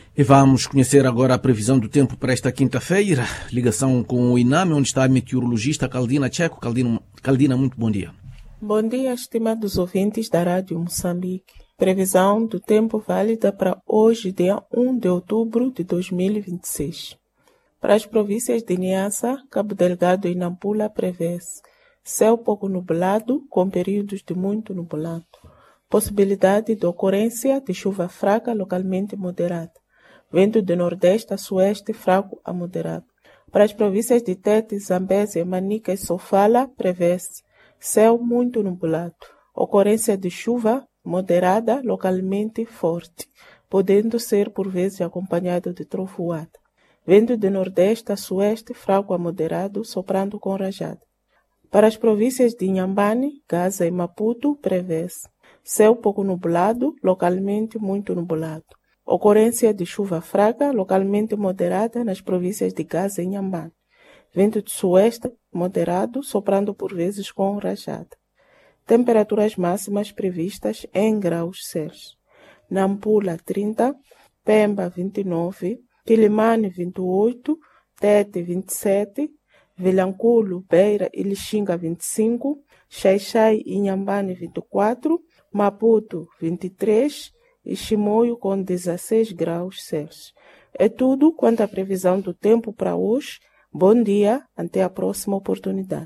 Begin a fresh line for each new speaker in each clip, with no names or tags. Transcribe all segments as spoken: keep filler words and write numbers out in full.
E vamos conhecer agora a previsão do tempo para esta quinta-feira. Ligação com o INAME, onde está a meteorologista Caldina Checo. Caldina, Caldina, muito bom dia.
Bom dia, estimados ouvintes da Rádio Moçambique. Previsão do tempo válida para hoje, dia um de outubro de dois mil e vinte e seis. Para as províncias de Niassa, Cabo Delgado e Nampula prevê-se céu pouco nublado, com períodos de muito nublado. Possibilidade de ocorrência de chuva fraca, localmente moderada. Vento de nordeste a sueste, fraco a moderado. Para as províncias de Tete, Zambésia, Manica e Sofala, prevê-se céu muito nublado. Ocorrência de chuva moderada, localmente forte, podendo ser por vezes acompanhado de trovoada. Vento de nordeste a sueste, fraco a moderado, soprando com rajada. Para as províncias de Inhambane, Gaza e Maputo, prevê-se céu pouco nublado, localmente muito nublado. Ocorrência de chuva fraca, localmente moderada, nas províncias de Gaza e Inhambane. Vento de sueste moderado, soprando por vezes com rajada. Temperaturas máximas previstas em graus Celsius. Nampula, trinta, Pemba, vinte e nove, Quilimane, vinte e oito, Tete, vinte e sete, Vilanculo, Beira e Lixinga, vinte e cinco, Xai-Xai e Inhambane, vinte e quatro, Maputo, vinte e três e Chimoio com dezesseis graus Celsius. É tudo quanto à previsão do tempo para hoje. Bom dia, até a próxima oportunidade.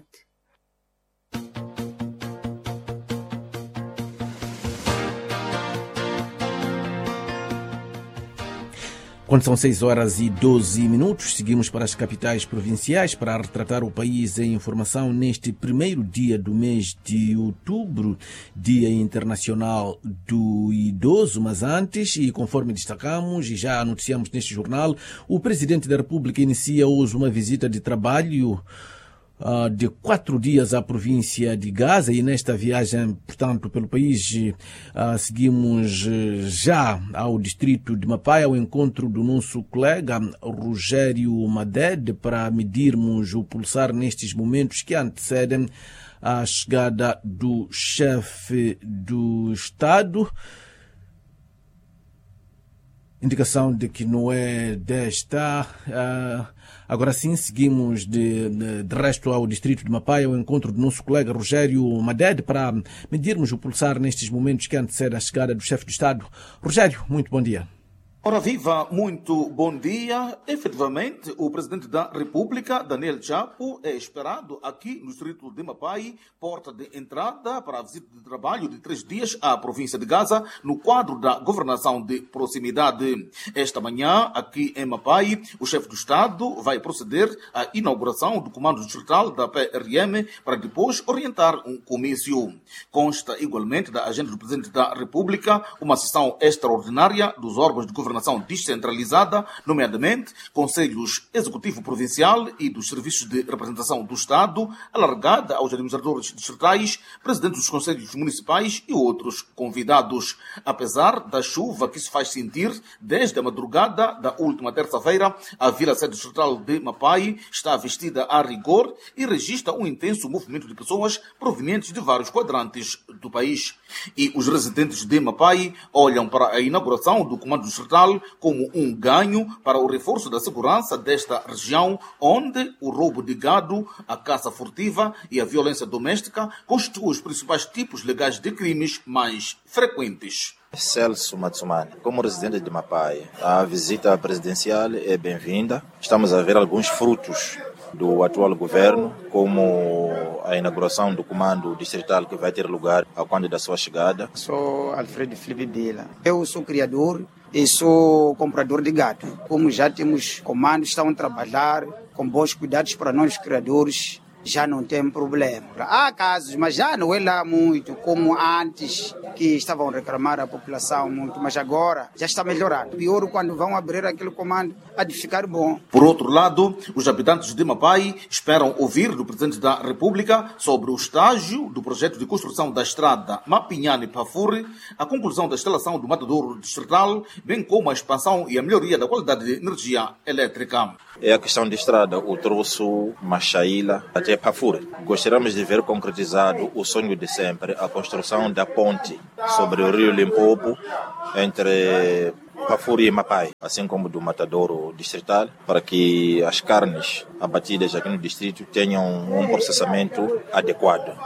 Quando são seis horas e doze minutos, seguimos para as capitais provinciais para retratar o país em informação neste primeiro dia do mês de outubro, Dia Internacional do Idoso. Mas antes, e conforme destacamos e já anunciamos neste jornal, o Presidente da República inicia hoje uma visita de trabalho Uh, de quatro dias à província de Gaza, e nesta viagem, portanto, pelo país, uh, seguimos uh, já ao distrito de Mapai, ao encontro do nosso colega Rogério Madede, para medirmos o pulsar nestes momentos que antecedem a chegada do chefe do Estado. Indicação de que não é desta. Uh, agora sim, seguimos de, de, de resto ao distrito de Mapai, ao encontro do nosso colega Rogério Madede, para medirmos o pulsar nestes momentos que antecedem a chegada do chefe do Estado. Rogério, muito bom dia.
Ora viva, muito bom dia. Efetivamente, o Presidente da República, Daniel Chapo, é esperado aqui no distrito de Mapai, porta de entrada para a visita de trabalho de três dias à província de Gaza, no quadro da governação de proximidade. Esta manhã, aqui em Mapai, o chefe do Estado vai proceder à inauguração do Comando Distrital da P R M para depois orientar um comício. Consta igualmente da agenda do Presidente da República uma sessão extraordinária dos órgãos de governação descentralizada, nomeadamente Conselhos Executivo Provincial e dos Serviços de Representação do Estado, alargada aos administradores distritais, presidentes dos Conselhos Municipais e outros convidados. Apesar da chuva que se faz sentir desde a madrugada da última terça-feira, a Vila Sede Distrital de Mapai está vestida a rigor e registra um intenso movimento de pessoas provenientes de vários quadrantes do país. E os residentes de Mapai olham para a inauguração do Comando Distrital como um ganho para o reforço da segurança desta região, onde o roubo de gado, a caça furtiva e a violência doméstica constituem os principais tipos legais de crimes mais frequentes.
Celso Matsumani, como residente de Mapai, a visita presidencial é bem-vinda. Estamos a ver alguns frutos do atual governo, como a inauguração do comando distrital que vai ter lugar a quando da sua chegada.
Sou Alfredo Felipe Bila. Eu sou criador e sou comprador de gado. Como já temos comandos, estão a trabalhar com bons cuidados para nós criadores, já não tem problema. Há casos, mas já não é lá muito como antes, que estavam a reclamar a população muito, mas agora já está melhorando. Pior quando vão abrir aquele comando, há de ficar bom.
Por outro lado, os habitantes de Mapai esperam ouvir do Presidente da República sobre o estágio do projeto de construção da estrada Mapinhane-Pafuri, a conclusão da instalação do matadouro distrital, bem como a expansão e a melhoria da qualidade de energia elétrica.
É a questão de estrada, o troço Machaíla até Pafuri. Gostaríamos de ver concretizado o sonho de sempre, a construção da ponte sobre o rio Limpopo, entre Cafuri e Mapai, assim como do matadouro distrital, para que as carnes abatidas aqui no distrito tenham um processamento adequado.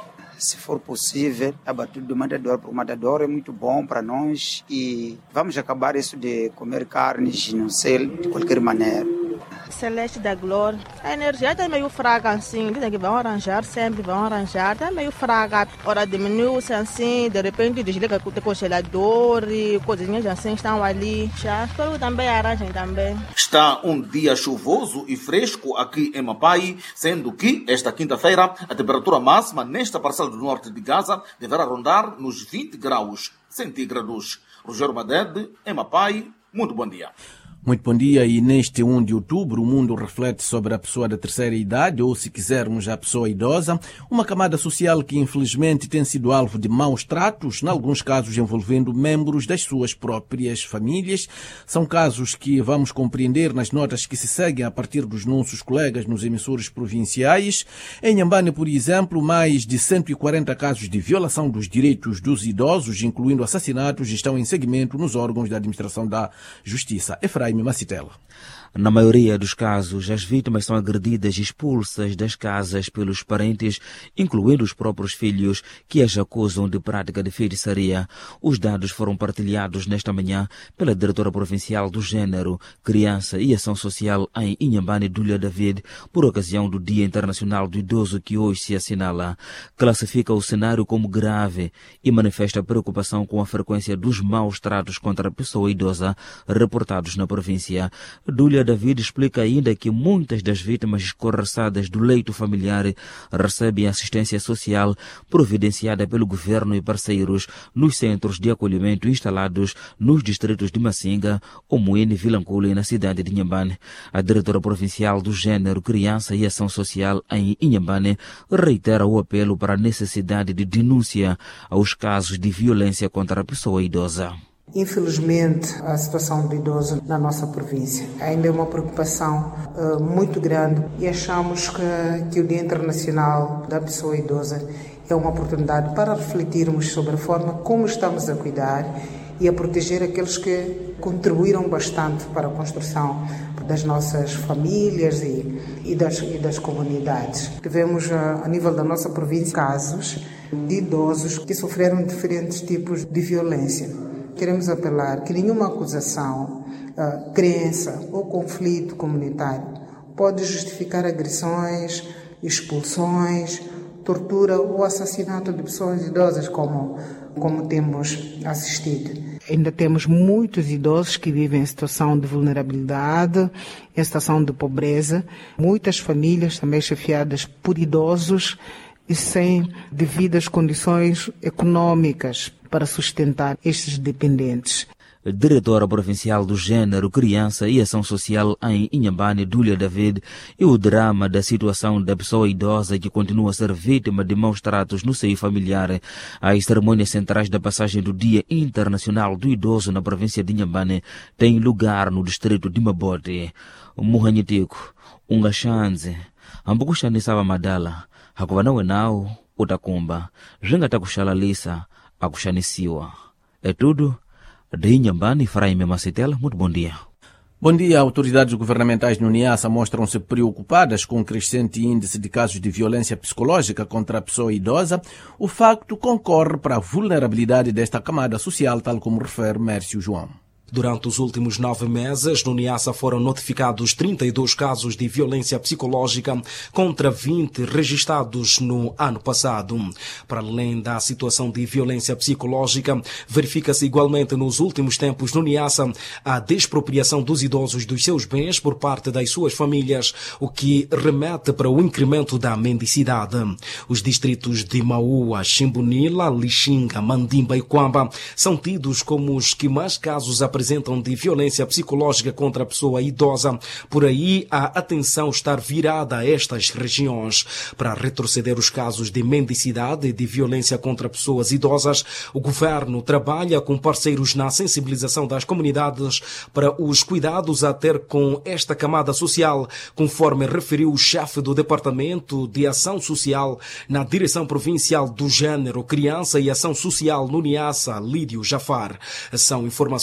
Se for possível, abatido do matador para o matador é muito bom para nós e vamos acabar isso de comer carnes no céu de qualquer maneira.
Celeste da Glória. A energia está meio fraca assim, dizem que vão arranjar, sempre vão arranjar, está meio fraca. Ora diminui-se assim, de repente desliga o congelador e coisinhas assim estão ali. Já espero que também arranjem também.
Está um dia chuvoso e fresco aqui em Mapai, sendo que esta quinta-feira a temperatura máxima nesta parcela do norte de Gaza deverá rondar nos vinte graus centígrados. Rogério Madede, em Mapai, muito bom dia.
Muito bom dia, e neste primeiro de outubro o mundo reflete sobre a pessoa da terceira idade, ou se quisermos a pessoa idosa, uma camada social que infelizmente tem sido alvo de maus tratos, em alguns casos envolvendo membros das suas próprias famílias. São casos que vamos compreender nas notas que se seguem a partir dos nossos colegas nos emissores provinciais. Em Inhambane, por exemplo, mais de cento e quarenta casos de violação dos direitos dos idosos, incluindo assassinatos, estão em seguimento nos órgãos da administração da Justiça. Efraim Macitela.
Na maioria dos casos, as vítimas são agredidas e expulsas das casas pelos parentes, incluindo os próprios filhos, que as acusam de prática de feitiçaria. Os dados foram partilhados nesta manhã pela diretora provincial do Gênero, Criança e Ação Social em Inhambane, Dúlia David, por ocasião do Dia Internacional do Idoso que hoje se assinala. Classifica o cenário como grave e manifesta preocupação com a frequência dos maus tratos contra a pessoa idosa reportados na província. Dúlia David explica ainda que muitas das vítimas escorraçadas do leito familiar recebem assistência social providenciada pelo governo e parceiros nos centros de acolhimento instalados nos distritos de Massinga, Omoene e Vilanculo, na cidade de Inhambane. A diretora provincial do Gênero, Criança e Ação Social em Inhambane reitera o apelo para a necessidade de denúncia aos casos de violência contra a pessoa idosa.
Infelizmente, a situação do idoso na nossa província ainda é uma preocupação uh, muito grande e achamos que, que o Dia Internacional da Pessoa Idosa é uma oportunidade para refletirmos sobre a forma como estamos a cuidar e a proteger aqueles que contribuíram bastante para a construção das nossas famílias e, e, das, e das comunidades. Tivemos, uh, a nível da nossa província, casos de idosos que sofreram diferentes tipos de violência. Queremos apelar que nenhuma acusação, uh, crença ou conflito comunitário pode justificar agressões, expulsões, tortura ou assassinato de pessoas idosas como, como temos assistido. Ainda temos muitos idosos que vivem em situação de vulnerabilidade, em situação de pobreza, muitas famílias também chefiadas por idosos e sem devidas condições econômicas para sustentar estes dependentes.
Diretora provincial do Gênero, Criança e Ação Social em Inhambane, Dúlia David, e o drama da situação da pessoa idosa que continua a ser vítima de maus tratos no seio familiar. As cerimônias centrais da passagem do Dia Internacional do Idoso na província de Inhambane têm lugar no distrito de Mabote. Muhanhitico, Ungashanze, Ambukushanisava Madala, Hakuvanawe nao, Utakumba, Ringa takushalalisa, Akushanisiwa. É tudo. De Inhambane, Efraim Macitela, muito bom dia.
Bom dia. Autoridades governamentais no Niassa mostram-se preocupadas com o crescente índice de casos de violência psicológica contra a pessoa idosa. O facto concorre para a vulnerabilidade desta camada social, tal como refere Mércio João.
Durante os últimos nove meses, no Niassa foram notificados trinta e dois casos de violência psicológica contra vinte registrados no ano passado. Para além da situação de violência psicológica, verifica-se igualmente nos últimos tempos no Niassa a despropriação dos idosos dos seus bens por parte das suas famílias, o que remete para o incremento da mendicidade. Os distritos de Maua, Chimbunila, Lixinga, Mandimba e Quamba são tidos como os que mais casos apresentam apresentam de violência psicológica contra a pessoa idosa. Por aí, a atenção está virada a estas regiões. Para retroceder os casos de mendicidade e de violência contra pessoas idosas, o governo trabalha com parceiros na sensibilização das comunidades para os cuidados a ter com esta camada social, conforme referiu o chefe do Departamento de Ação Social na Direção Provincial do Gênero, Criança e Ação Social no Niassa, Lídio Jafar. São informações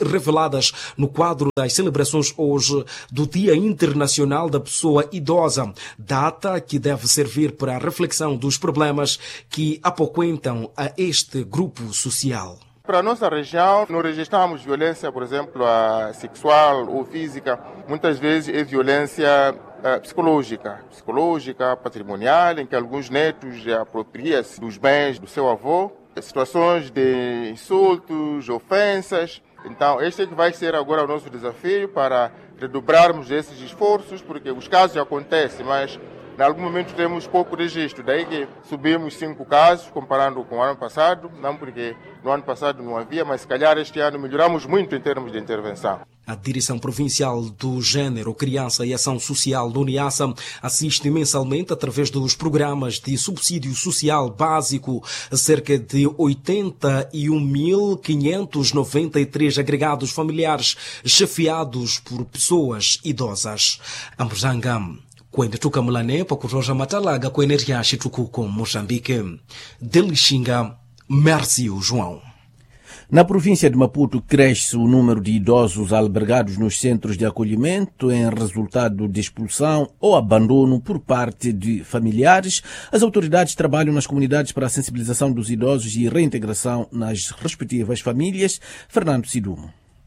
reveladas no quadro das celebrações hoje do Dia Internacional da Pessoa Idosa, data que deve servir para a reflexão dos problemas que apoquentam a este grupo social.
Para a nossa região, não registramos violência, por exemplo, sexual ou física. Muitas vezes é violência psicológica, psicológica, patrimonial, em que alguns netos apropriam-se dos bens do seu avô, situações de insultos, ofensas. Então, este é que vai ser agora o nosso desafio para redobrarmos esses esforços, porque os casos acontecem, mas em algum momento temos pouco registro, daí que subimos cinco casos comparando com o ano passado, não porque no ano passado não havia, mas se calhar este ano melhoramos muito em termos de intervenção.
A Direção Provincial do Gênero, Criança e Ação Social do Niassa assiste mensalmente, através dos programas de subsídio social básico, a cerca de oitenta e um mil quinhentos e noventa e três agregados familiares chefiados por pessoas idosas. Ambrzanga. Kwenda tuka mulane pa kutoja matalaga kwa energia shitukuko Moçambique. Delixinga, Mércio João.
Na província de Maputo, cresce o número de idosos albergados nos centros de acolhimento em resultado de expulsão ou abandono por parte de familiares. As autoridades trabalham nas comunidades para a sensibilização dos idosos e reintegração nas respectivas famílias. Fernando Sidumo.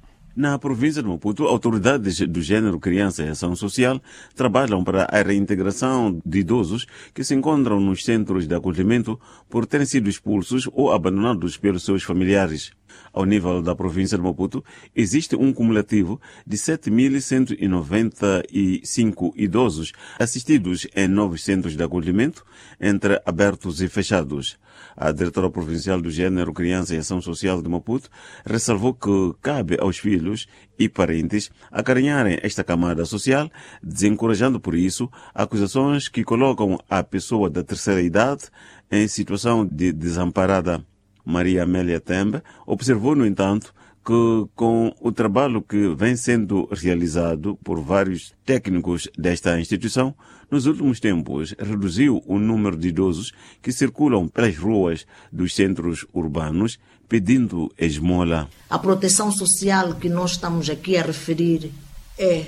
Na província de Maputo, autoridades do Gênero, Criança e Ação Social trabalham para a reintegração de idosos que se encontram nos centros de acolhimento por terem sido expulsos ou abandonados pelos seus familiares. Ao nível da província de Maputo, existe um cumulativo de sete mil cento e noventa e cinco idosos assistidos em novos centros de acolhimento, entre abertos e fechados. A diretora provincial do Gênero, Criança e Ação Social de Maputo ressalvou que cabe aos filhos e parentes acarinharem esta camada social, desencorajando por isso acusações que colocam a pessoa da terceira idade em situação de desamparada. Maria Amélia Tembe observou, no entanto, que com o trabalho que vem sendo realizado por vários técnicos desta instituição, nos últimos tempos reduziu o número de idosos que circulam pelas ruas dos centros urbanos pedindo esmola.
A proteção social que nós estamos aqui a referir é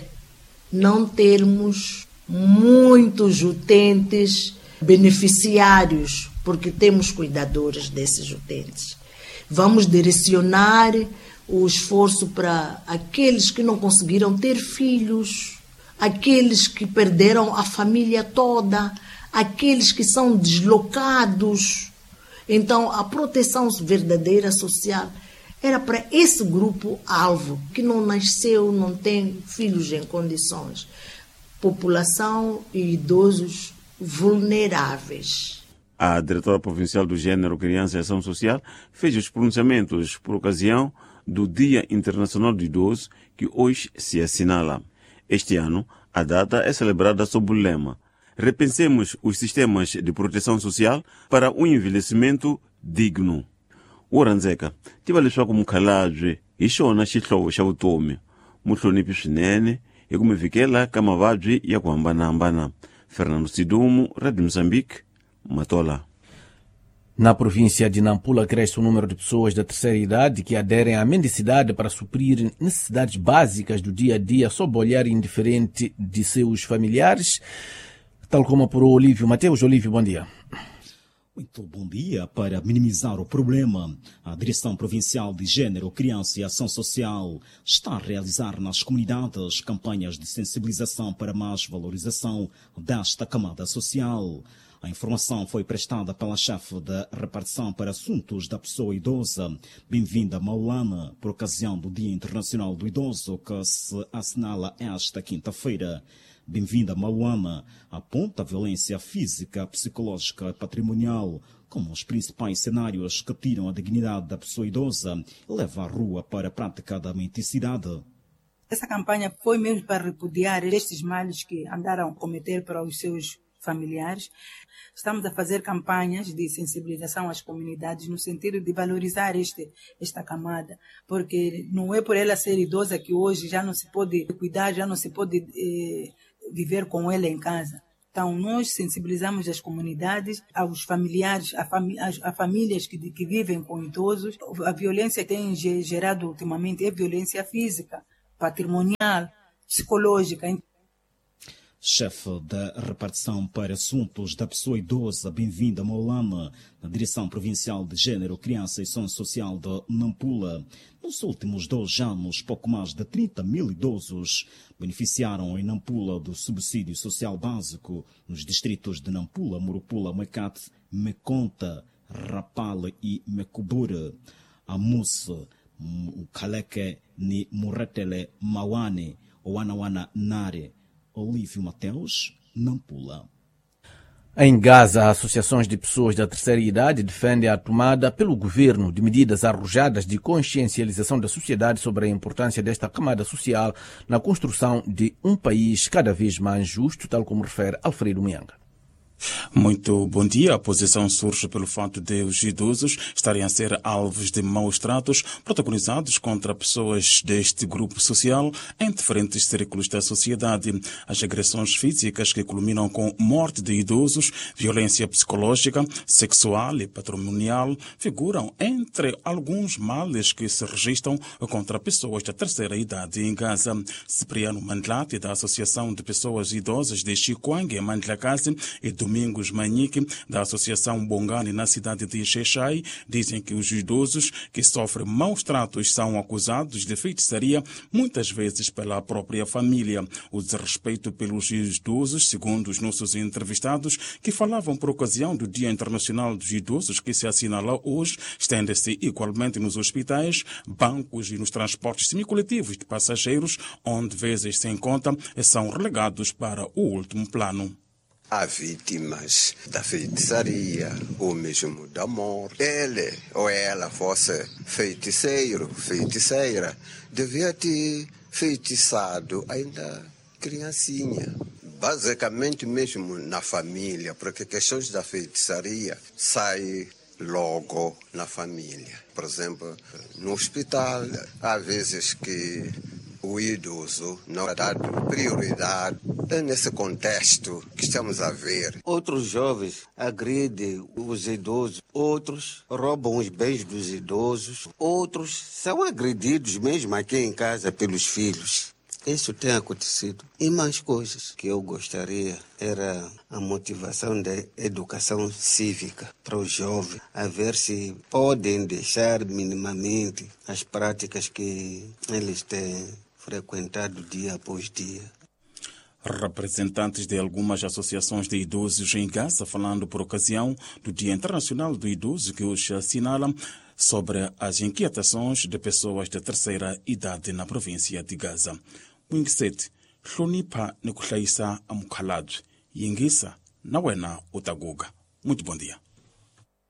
não termos muitos utentes beneficiários, porque temos cuidadores desses utentes. Vamos direcionar o esforço para aqueles que não conseguiram ter filhos, aqueles que perderam a família toda, aqueles que são deslocados. Então, a proteção verdadeira social era para esse grupo-alvo, que não nasceu, não tem filhos em condições. População e idosos vulneráveis.
A diretora provincial do Gênero, Criança e Ação Social fez os pronunciamentos por ocasião do Dia Internacional do Idoso, que hoje se assinala. Este ano, a data é celebrada sob o lema Repensemos os sistemas de proteção social para um envelhecimento digno. Uranzeka, tiva leswaku mukhalabye hi xona xihlovo xa vutomi, muhlonipi swinene hi ku mi vikela ka mavabyi ya ku hambanahambana. Fernando Sidumo, Rádio Moçambique, Matola.
Na província de Nampula, cresce o número de pessoas da terceira idade que aderem à mendicidade para suprir necessidades básicas do dia a dia sob o olhar indiferente de seus familiares, tal como apurou Olívio Mateus. Olívio, bom dia.
Muito bom dia. Para minimizar o problema, a Direção Provincial de Gênero, Criança e Ação Social está a realizar nas comunidades campanhas de sensibilização para mais valorização desta camada social. A informação foi prestada pela chefe da repartição para assuntos da pessoa idosa, Bem-vinda Maulana, por ocasião do Dia Internacional do Idoso, que se assinala esta quinta-feira. Bem-vinda Maulana aponta a violência física, psicológica e patrimonial como os principais cenários que tiram a dignidade da pessoa idosa e levam à rua para a prática da mendicidade.
Essa campanha foi mesmo para repudiar estes males que andaram a cometer para os seus familiares. Estamos a fazer campanhas de sensibilização às comunidades no sentido de valorizar este, esta camada, porque não é por ela ser idosa que hoje já não se pode cuidar, já não se pode eh, viver com ela em casa. Então, nós sensibilizamos as comunidades, aos familiares, a, fami as, a famílias que, que vivem com idosos. A violência que tem gerado ultimamente é violência física, patrimonial, psicológica.
Chefe da repartição para assuntos da pessoa idosa, bem-vinda Maulana, na Direção Provincial de Gênero, Criança e Ação Social de Nampula. Nos últimos dois anos, pouco mais de trinta mil idosos beneficiaram em Nampula do subsídio social básico nos distritos de Nampula, Murupula, Mecate, Meconta, Rapale e Mecubura. Amusse, Kaleke, Ni Muretele, Mawane, Oanawana Nare. Olívio Mateus, Nampula.
Em Gaza, associações de pessoas da terceira idade defendem a tomada pelo governo de medidas arrojadas de consciencialização da sociedade sobre a importância desta camada social na construção de um país cada vez mais justo, tal como refere Alfredo Mianga.
Muito bom dia. A posição surge pelo fato de os idosos estarem a ser alvos de maus tratos protagonizados contra pessoas deste grupo social em diferentes círculos da sociedade. As agressões físicas que culminam com morte de idosos, violência psicológica, sexual e patrimonial figuram entre alguns males que se registram contra pessoas da terceira idade em Gaza. Cipriano Mandlati, da Associação de Pessoas Idosas de Chikwang, Mandlakazi, e do Domingos Manique, da Associação Bongani, na cidade de Xexai, dizem que os idosos que sofrem maus tratos são acusados de feitiçaria, muitas vezes pela própria família. O desrespeito pelos idosos, segundo os nossos entrevistados, que falavam por ocasião do Dia Internacional dos Idosos, que se assinala hoje, estende-se igualmente nos hospitais, bancos e nos transportes semicoletivos de passageiros, onde vezes sem conta são relegados para o último plano.
Há vítimas da feitiçaria ou mesmo da morte. Ele ou ela fosse feiticeiro, feiticeira, devia ter feitiçado ainda criancinha. Basicamente mesmo na família, porque questões da feitiçaria saem logo na família. Por exemplo, no hospital, há vezes que o idoso não é dado prioridade. É nesse contexto que estamos a ver. Outros jovens agridem os idosos, outros roubam os bens dos idosos, outros são agredidos mesmo aqui em casa pelos filhos. Isso tem acontecido. E mais coisas que eu gostaria era a motivação da educação cívica para os jovens, a ver se podem deixar minimamente as práticas que eles têm frequentado dia após dia.
Representantes de algumas associações de idosos em Gaza, falando por ocasião do Dia Internacional do Idoso, que hoje assinalam sobre as inquietações de pessoas da terceira idade na província de Gaza. Mwingiseti, hlonipa nikuhlaisa amukhalabye, yingisa na wena utaguga. Muito bom dia.